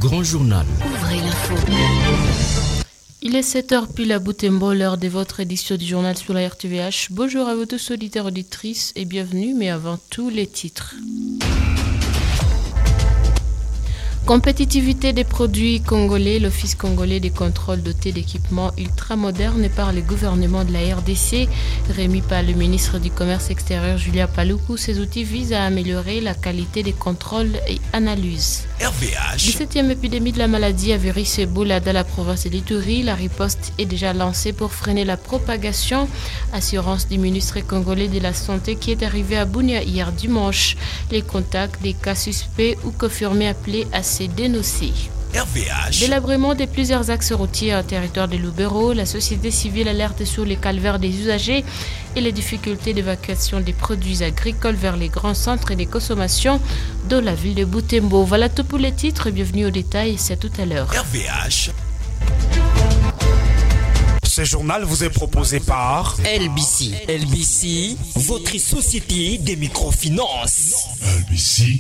grand journal. Ouvrez l'info. Il est 7h pile à Butembo, l'heure de votre édition du journal sur la RTVH. Bonjour à vous tous auditeurs et auditrices et bienvenue, mais avant tout les titres. Compétitivité des produits congolais, l'Office congolais des contrôles doté d'équipements ultramodernes par le gouvernement de la RDC, remis par le ministre du Commerce extérieur Julia Paluku. Ces outils visent à améliorer la qualité des contrôles et analyses. RVH. 17e épidémie de la maladie à virus Ebola dans la province d'Ituri. La riposte est déjà lancée pour freiner la propagation. Assurance du ministre congolais de la Santé qui est arrivé à Bunia hier dimanche. Les contacts des cas suspects ou confirmés appelés à se dénoncer. RVH. Délabrement de plusieurs axes routiers en territoire de Lubero. La société civile alerte sur les calvaires des usagers et les difficultés d'évacuation des produits agricoles vers les grands centres et des consommations de la ville de Butembo. Voilà tout pour les titres. Bienvenue au détail, c'est tout à l'heure. RVH. Ce journal vous est proposé par LBC. LBC, votre société des microfinances. LBC,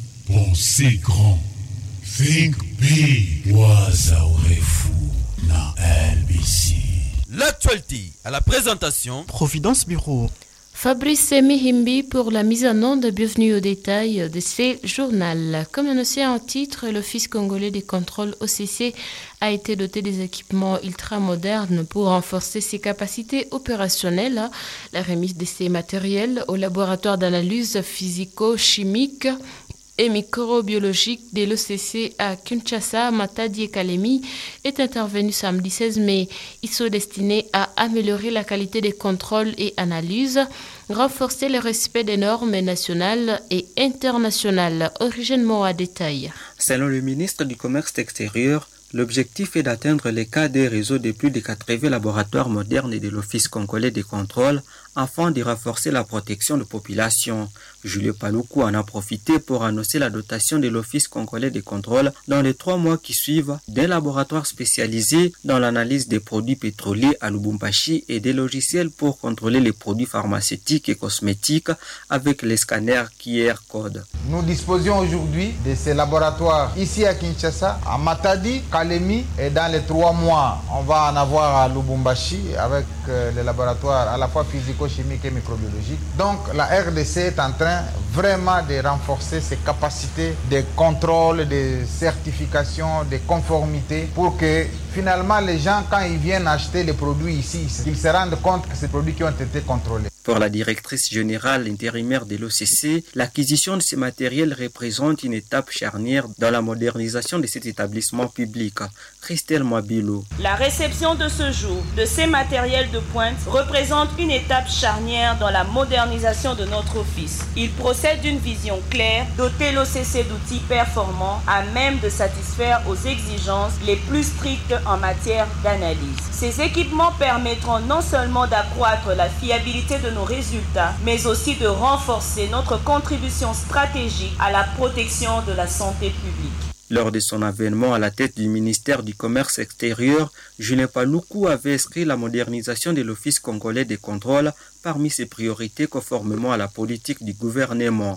pensez grand. Think big. Waza urefu na LBC. L'actualité à la présentation. Providence Bureau. Fabrice Mihimbi pour la mise en onde. Bienvenue au détail de ce journal. Comme annoncé en titre, l'Office congolais des contrôles OCC a été doté des équipements ultramodernes pour renforcer ses capacités opérationnelles. La remise de ces matériels au laboratoire d'analyse physico-chimique et microbiologique de l'OCC à Kinshasa, Matadi et Kalemi est intervenu samedi 16 mai. Ils sont destinés à améliorer la qualité des contrôles et analyses, renforcer le respect des normes nationales et internationales. Originellement à détail. Selon le ministre du Commerce extérieur, l'objectif est d'atteindre les cas des réseaux de plus de 80 laboratoires modernes de l'Office congolais des contrôles afin de renforcer la protection de population. Julio Paluku en a profité pour annoncer la dotation de l'Office congolais des contrôles dans les 3 mois qui suivent d'un laboratoire spécialisé dans l'analyse des produits pétroliers à Lubumbashi et des logiciels pour contrôler les produits pharmaceutiques et cosmétiques avec les scanners QR code. Nous disposons aujourd'hui de ces laboratoires ici à Kinshasa, à Matadi, Kalemi, et dans les 3 mois, on va en avoir à Lubumbashi avec les laboratoires à la fois physico-chimiques et microbiologiques. Donc la RDC est en train vraiment de renforcer ses capacités de contrôle, de certification, de conformité pour que finalement les gens, quand ils viennent acheter les produits ici, ils se rendent compte que ces produits qui ont été contrôlés. Pour la directrice générale intérimaire de l'OCC, l'acquisition de ces matériels représente une étape charnière dans la modernisation de cet établissement public. Christelle Mwabilo. La réception de ce jour de ces matériels de pointe représente une étape charnière dans la modernisation de notre office. Il procède d'une vision claire, doter l'OCC d'outils performants à même de satisfaire aux exigences les plus strictes en matière d'analyse. Ces équipements permettront non seulement d'accroître la fiabilité de nos résultats, mais aussi de renforcer notre contribution stratégique à la protection de la santé publique. Lors de son avènement à la tête du ministère du Commerce extérieur, Julien Paluku avait inscrit la modernisation de l'Office congolais des contrôles parmi ses priorités conformément à la politique du gouvernement.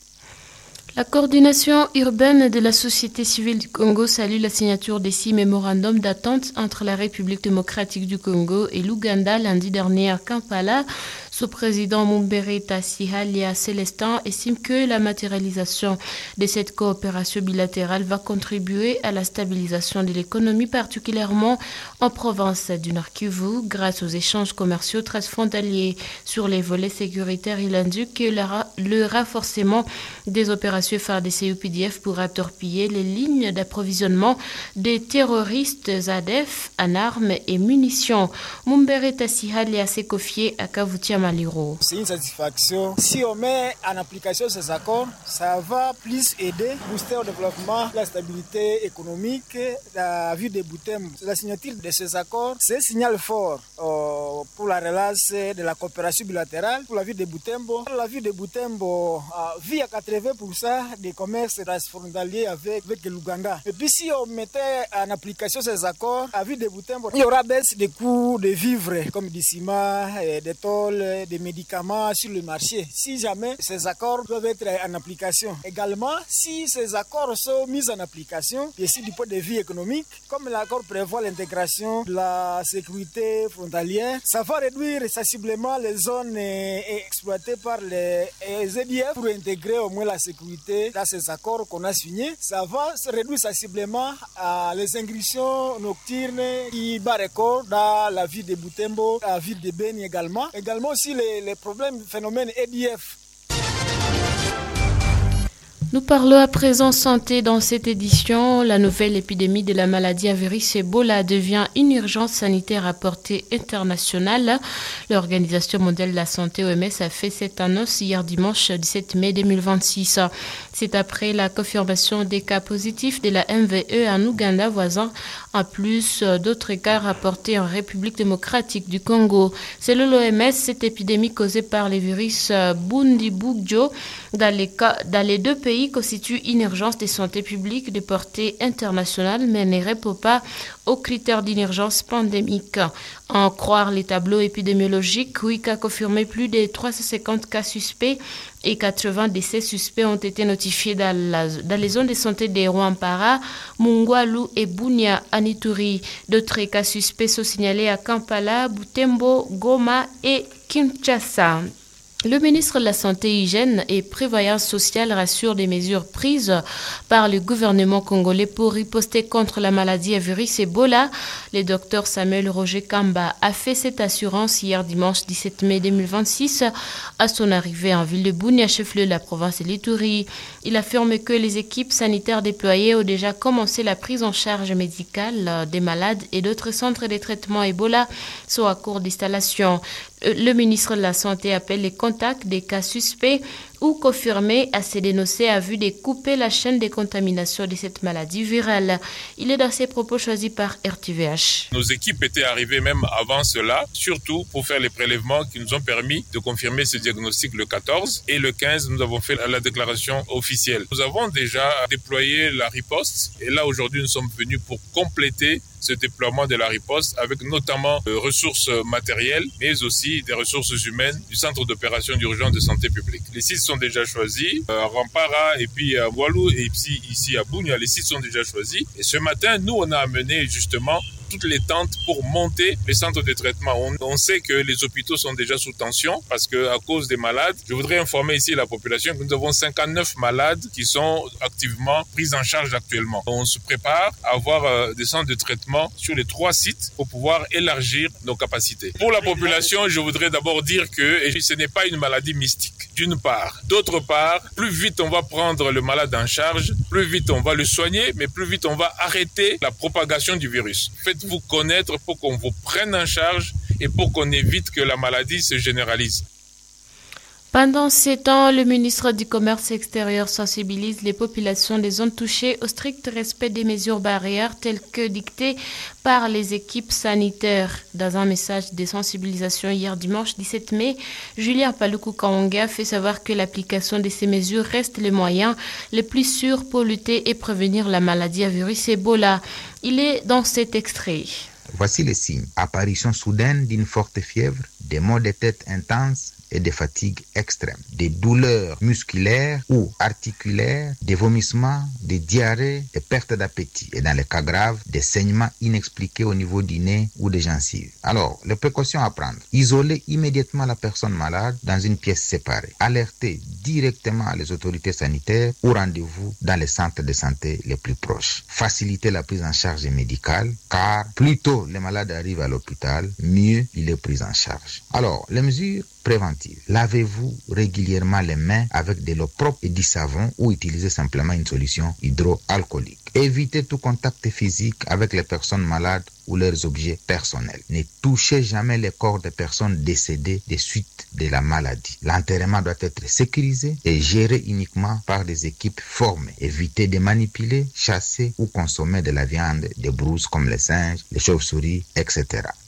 La coordination urbaine de la société civile du Congo salue la signature des 6 mémorandums d'attente entre la République démocratique du Congo et l'Ouganda lundi dernier à Kampala. Son président Mumbere Tassihalia Célestin estime que la matérialisation de cette coopération bilatérale va contribuer à la stabilisation de l'économie, particulièrement en province du Nord Kivu, grâce aux échanges commerciaux transfrontaliers. Sur les volets sécuritaires, il indique que le renforcement des opérations FARDC-UPDF pourra torpiller les lignes d'approvisionnement des terroristes ADF en armes et munitions. Mumbere Tassihalia s'est confié à Kavutia Maliro. C'est une satisfaction. Si on met en application ces accords, ça va plus aider, booster le développement, la stabilité économique, la vie de Butembo. La signature de ces accords, c'est un signal fort pour la relance de la coopération bilatérale, pour la vie de Butembo. La vie de Butembo vit à 80% des commerces transfrontaliers avec l'Ouganda. Et puis si on mettait en application ces accords, la vie de Butembo, il y aura baisse des coûts de vivres, comme du ciment, des tôles, des médicaments sur le marché, si jamais ces accords doivent être en application. Également, si ces accords sont mis en application, et si du point de vue économique, comme l'accord prévoit l'intégration de la sécurité frontalière, ça va réduire sensiblement les zones exploitées par les EDF pour intégrer au moins la sécurité dans ces accords qu'on a signés. Ça va réduire sensiblement les incursions nocturnes qui bat record dans la ville de Butembo, la ville de Beni également. Également aussi les problèmes, phénomènes EDF. Nous parlons à présent santé dans cette édition. La nouvelle épidémie de la maladie à virus Ebola devient une urgence sanitaire à portée internationale. L'Organisation mondiale de la santé OMS a fait cette annonce hier dimanche 17 mai 2026. C'est après la confirmation des cas positifs de la MVE en Ouganda voisin, en plus d'autres cas rapportés en République démocratique du Congo. Selon l'OMS, cette épidémie causée par les virus Bundibugyo dans les deux pays constitue une urgence de santé publique de portée internationale, mais ne répond pas aux critères d'une urgence pandémique. En croire les tableaux épidémiologiques, WIC a confirmé plus de 350 cas suspects et 80 décès suspects ont été notifiés dans les zones de santé de Rwampara, Mungwalu et Bunia à Ituri. D'autres cas suspects sont signalés à Kampala, Butembo, Goma et Kinshasa. Le ministre de la Santé, Hygiène et Prévoyance sociale rassure des mesures prises par le gouvernement congolais pour riposter contre la maladie à virus Ebola. Le docteur Samuel Roger Kamba a fait cette assurance hier dimanche 17 mai 2026 à son arrivée en ville de Bunia, chef-lieu de la province de l'Ituri. Il affirme que les équipes sanitaires déployées ont déjà commencé la prise en charge médicale des malades et d'autres centres de traitement Ebola sont à court d'installation. Le ministre de la Santé appelle les contacts des cas suspects ou confirmés à se dénoncer à vue de couper la chaîne de contamination de cette maladie virale. Il est dans ses propos choisis par RTVH. Nos équipes étaient arrivées même avant cela, surtout pour faire les prélèvements qui nous ont permis de confirmer ce diagnostic le 14 et le 15, nous avons fait la déclaration officielle. Nous avons déjà déployé la riposte et là aujourd'hui nous sommes venus pour compléter ce déploiement de la riposte avec notamment ressources matérielles mais aussi des ressources humaines du centre d'opération d'urgence de santé publique. Les sites sont déjà choisis, à Rwampara et puis à Walou et puis ici à Bunia, les sites sont déjà choisis. Et ce matin, nous on a amené justement toutes les tentes pour monter les centres de traitement. On sait que les hôpitaux sont déjà sous tension parce que à cause des malades, je voudrais informer ici la population que nous avons 59 malades qui sont activement pris en charge actuellement. On se prépare à avoir des centres de traitement sur les 3 sites pour pouvoir élargir nos capacités. Pour la population, je voudrais d'abord dire que ce n'est pas une maladie mystique, d'une part. D'autre part, plus vite on va prendre le malade en charge, plus vite on va le soigner, mais plus vite on va arrêter la propagation du virus. Faites-vous connaître pour qu'on vous prenne en charge et pour qu'on évite que la maladie se généralise. Pendant ces temps, le ministre du Commerce extérieur sensibilise les populations des zones touchées au strict respect des mesures barrières telles que dictées par les équipes sanitaires. Dans un message de sensibilisation hier dimanche 17 mai, Julien Paluku Kaonga fait savoir que l'application de ces mesures reste le moyen le plus sûr pour lutter et prévenir la maladie à virus Ebola. Il est dans cet extrait. Voici les signes. Apparition soudaine d'une forte fièvre, des maux de tête intenses et des fatigues extrêmes, des douleurs musculaires ou articulaires, des vomissements, des diarrhées, des pertes d'appétit et dans les cas graves, des saignements inexpliqués au niveau du nez ou des gencives. Alors, les précautions à prendre. Isoler immédiatement la personne malade dans une pièce séparée. Alerter directement les autorités sanitaires ou rendez-vous dans les centres de santé les plus proches. Faciliter la prise en charge médicale car plus tôt les malades arrivent à l'hôpital, mieux il est pris en charge. Alors, les mesures préventive. Lavez-vous régulièrement les mains avec de l'eau propre et du savon ou utilisez simplement une solution hydroalcoolique. Évitez tout contact physique avec les personnes malades ou leurs objets personnels. Ne touchez jamais les corps des personnes décédées des suites de la maladie. L'enterrement doit être sécurisé et géré uniquement par des équipes formées. Évitez de manipuler, chasser ou consommer de la viande des brouses comme les singes, les chauves-souris, etc.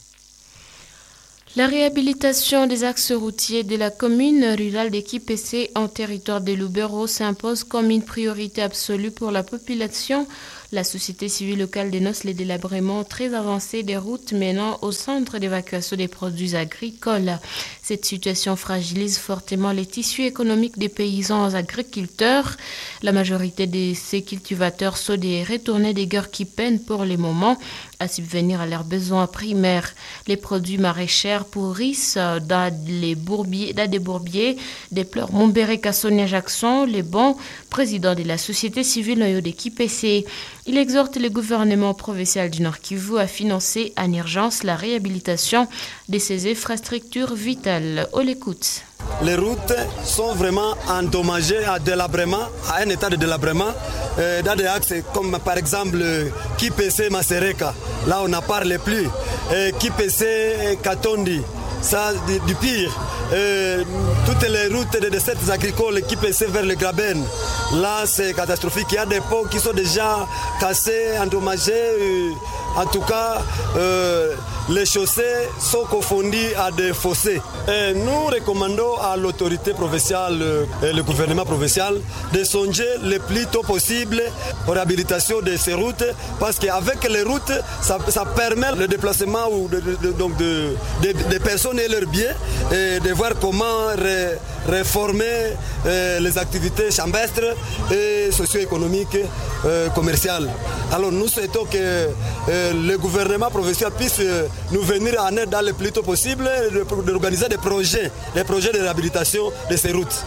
La réhabilitation des axes routiers de la commune rurale d'Ekipessé en territoire de Lubero s'impose comme une priorité absolue pour la population La société civile locale dénonce les délabrements très avancés des routes menant au centre d'évacuation des produits agricoles. Cette situation fragilise fortement les tissus économiques des paysans agriculteurs. La majorité de ces cultivateurs sont des retournés des guerres qui peinent pour le moment à subvenir à leurs besoins primaires. Les produits maraîchers pourrissent dans des bourbiers, déplore Mumbere Kassonia Jackson, le bon président de la société civile Noyo de Kipese. Il exhorte le gouvernement provincial du Nord Kivu à financer en urgence la réhabilitation de ces infrastructures vitales. On l'écoute. Les routes sont vraiment endommagées à un état de délabrement dans des axes comme par exemple Kipese-Masereka, là on n'en parle plus, Kipese-Katondi, ça du pire. Toutes les routes des desserts agricoles qui passent vers le Graben, là c'est catastrophique. Il y a des ponts qui sont déjà cassés, endommagés. En tout cas, les chaussées sont confondues à des fossés. Et nous recommandons à l'autorité provinciale et le gouvernement provincial de songer le plus tôt possible aux réhabilitations de ces routes, parce qu'avec les routes, ça permet le déplacement des personnes et leurs biens, et de voir comment réformer les activités champêtres et socio-économiques commerciales. Alors nous souhaitons que le gouvernement provincial puisse nous venir en aide dans le plus tôt possible, d'organiser des projets de réhabilitation de ces routes.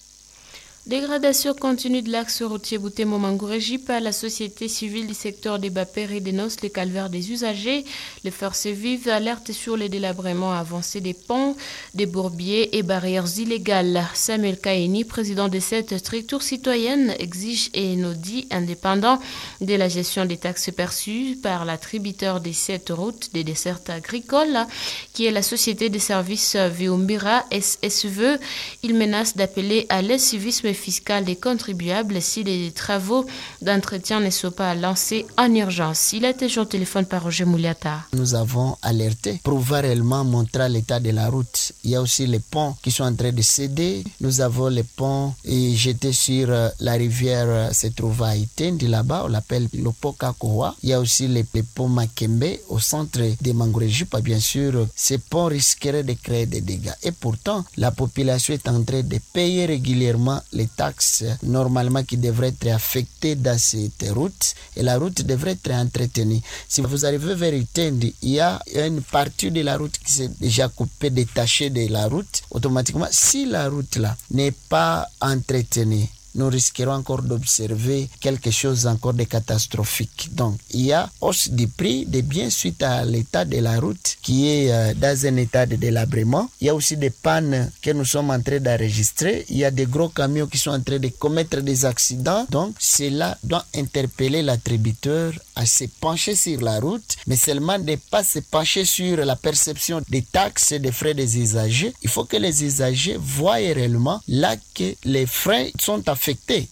Dégradation continue de l'axe routier Butembo-Mangouré par la société civile du secteur des Bapéry dénonce le calvaire des usagers. Les forces vives alertent sur les délabrements avancés des ponts, des bourbiers et barrières illégales. Samuel Kaini, président de cette structure citoyenne, exige un audit indépendant de la gestion des taxes perçues par l'attributeur de cette route des desserts agricoles, qui est la société de services Viumbira SSV. Il menace d'appeler à l'incivisme fiscal des contribuables si les travaux d'entretien ne sont pas lancés en urgence. Il a été joint au téléphone par Roger Mouliata. Nous avons alerté pour voir réellement montrer l'état de la route. Il y a aussi les ponts qui sont en train de céder. Nous avons les ponts jetés sur la rivière se trouve à Itendi là-bas, on l'appelle Lopoka-Kowa. Il y a aussi les ponts Makembe au centre de Mangouré-Jupa. Bien sûr, ces ponts risqueraient de créer des dégâts. Et pourtant, la population est en train de payer régulièrement les taxes normalement qui devraient être affectées dans cette route, et la route devrait être entretenue. Si vous arrivez vers Itendi, il y a une partie de la route qui s'est déjà coupée, détachée de la route. Automatiquement, si la route là n'est pas entretenue, nous risquerons encore d'observer quelque chose encore de catastrophique. Donc, il y a hausse du prix des biens suite à l'état de la route qui est dans un état de délabrement. Il y a aussi des pannes que nous sommes en train d'enregistrer. Il y a des gros camions qui sont en train de commettre des accidents. Donc, cela doit interpeller l'attributeur à se pencher sur la route, mais seulement de ne pas se pencher sur la perception des taxes et des frais des usagers. Il faut que les usagers voient réellement là que les frais sont affectés.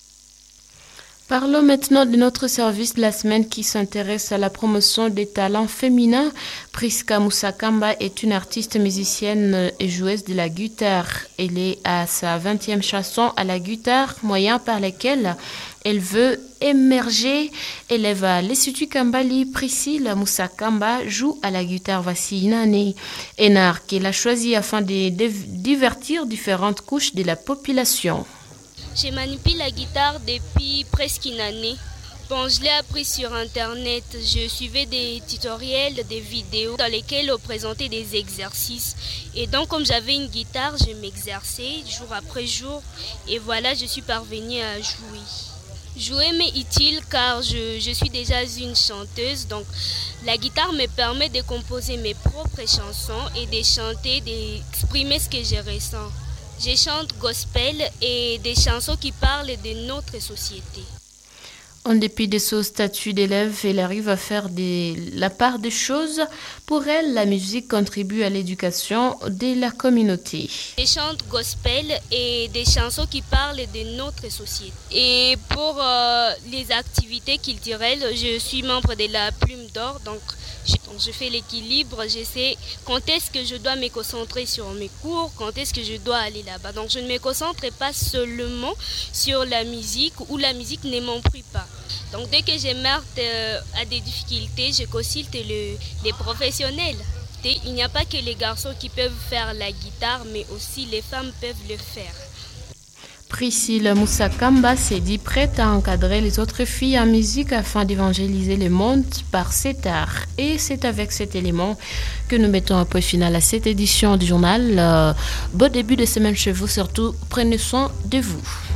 Parlons maintenant de notre service de la semaine qui s'intéresse à la promotion des talents féminins. Priska Musakamba est une artiste musicienne et joueuse de la guitare. Elle est à sa 20e chanson à la guitare, moyen par lequel elle veut émerger. Élève à l'Institut Kambali, Priscilla Musakamba joue à la guitare voici une année. Un art qu'elle a choisi afin de divertir différentes couches de la population. Je manipule la guitare depuis presque une année. Bon, je l'ai appris sur Internet. Je suivais des tutoriels, des vidéos dans lesquelles on présentait des exercices. Et donc, comme j'avais une guitare, je m'exerçais jour après jour. Et voilà, je suis parvenue à jouer. Jouer m'est utile car je suis déjà une chanteuse. Donc, la guitare me permet de composer mes propres chansons et de chanter, d'exprimer ce que je ressens. Je chante gospel et des chansons qui parlent de notre société. En dépit de son statut d'élève, elle arrive à faire la part des choses. Pour elle, la musique contribue à l'éducation de la communauté. Je chante gospel et des chansons qui parlent de notre société. Et pour les activités culturelles, je suis membre de la Plume d'Or, donc je fais l'équilibre, je sais quand est-ce que je dois me concentrer sur mes cours, quand est-ce que je dois aller là-bas. Donc je ne me concentre pas seulement sur la musique ou la musique ne m'ennuie pas. Donc dès que je m'heurte à des difficultés, je consulte les professionnels. Il n'y a pas que les garçons qui peuvent faire la guitare, mais aussi les femmes peuvent le faire. Priscille Moussakamba s'est dit prête à encadrer les autres filles en musique afin d'évangéliser le monde par cet art. Et c'est avec cet élément que nous mettons un point final à cette édition du journal. Bon début de semaine chez vous, surtout prenez soin de vous.